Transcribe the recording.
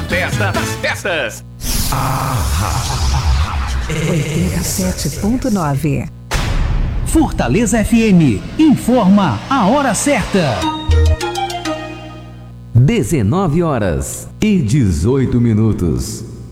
festa das festas. 87.9. Fortaleza FM informa a hora certa. 19 horas e 18 minutos.